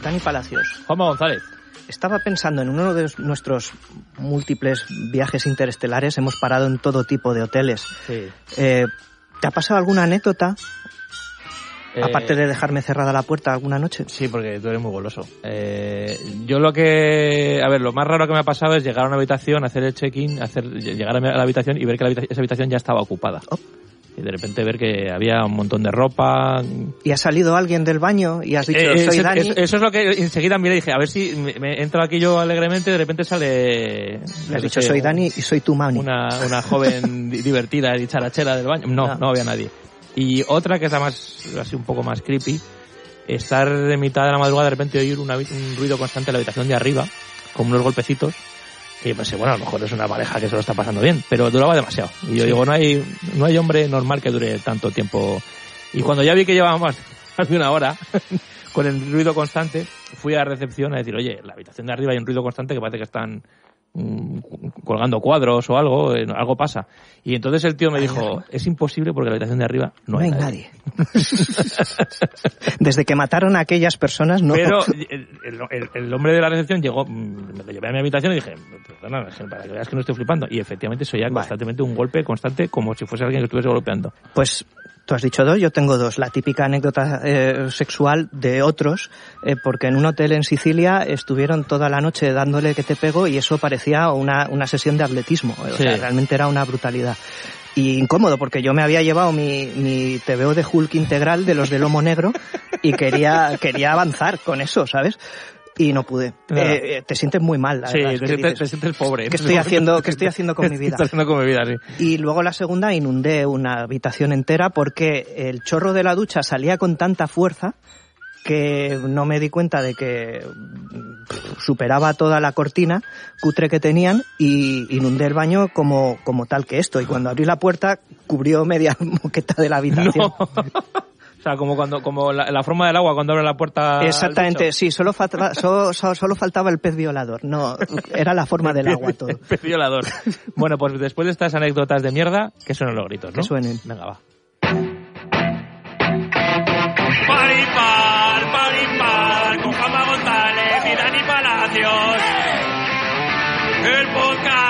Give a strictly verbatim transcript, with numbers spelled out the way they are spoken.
Dani Palacios. Juanma González. Estaba pensando en uno de nuestros múltiples viajes interestelares, hemos parado en todo tipo de hoteles. Sí. Eh, ¿Te ha pasado alguna anécdota? Eh, Aparte de dejarme cerrada la puerta alguna noche. Sí, porque tú eres muy goloso. Eh, yo lo que... A ver, lo más raro que me ha pasado es llegar a una habitación, hacer el check-in, hacer, llegar a la habitación y ver que la habitación, esa habitación ya estaba ocupada. Oh. Y de repente ver que había un montón de ropa. ¿Y ha salido alguien del baño y has dicho, eh, soy eso, Dani? Eso, eso es lo que enseguida miré y dije, a ver si me, me entro aquí yo alegremente y de repente sale... Le has dicho, soy Dani y soy tu mami. Una, una joven divertida y charachera del baño. No, no, no había nadie. Y otra que es la más, así un poco más creepy, estar en mitad de la madrugada de repente oír una, un ruido constante en la habitación de arriba, con unos golpecitos. Y pensé, bueno, a lo mejor es una pareja que se lo está pasando bien, pero duraba demasiado. Y yo sí. digo, no hay no hay hombre normal que dure tanto tiempo. Y cuando ya vi que llevaba más, más de una hora con el ruido constante, fui a la recepción a decir, oye, la habitación de arriba hay un ruido constante que parece que están mmm, colgando cuadros o algo, eh, algo pasa. Y entonces el tío me dijo, es imposible porque en la habitación de arriba no, no hay, hay nadie. nadie. Desde que mataron a aquellas personas, no. Pero el, el, el hombre de la recepción llegó, me lo llevé a mi habitación y dije, perdona, para que veas que no estoy flipando. Y efectivamente se oía vale. constantemente un golpe constante como si fuese alguien que estuviese golpeando. Pues tú has dicho dos, yo tengo dos. La típica anécdota eh, sexual de otros, eh, porque en un hotel en Sicilia estuvieron toda la noche dándole que te pego y eso parecía una, una sesión de atletismo. O sí. sea, realmente era una brutalidad. Y incómodo, porque yo me había llevado mi, mi T V O de Hulk integral de los de lomo negro y quería, quería avanzar con eso, ¿sabes? Y no pude. Claro. Eh, te sientes muy mal, la sí, verdad. Sí, te, sientes, te sientes pobre. ¿Qué estoy haciendo, qué estoy haciendo con mi vida? ¿Qué estoy haciendo con mi vida, sí. Y luego la segunda, inundé una habitación entera porque el chorro de la ducha salía con tanta fuerza que no me di cuenta de que superaba toda la cortina cutre que tenían y inundé el baño como, como tal que esto. Y cuando abrí la puerta, cubrió media moqueta de la habitación. No. O sea, como cuando como la, la forma del agua cuando abre la puerta. Exactamente, sí, solo, faltaba, solo, solo faltaba el pez violador. No, era la forma del agua todo. El pez violador. Bueno, pues después de estas anécdotas de mierda, que suenen los gritos, ¿no? Que suenen. Venga, va. Paripar, paripar, con Juanma González y Dani Palacios. El podcast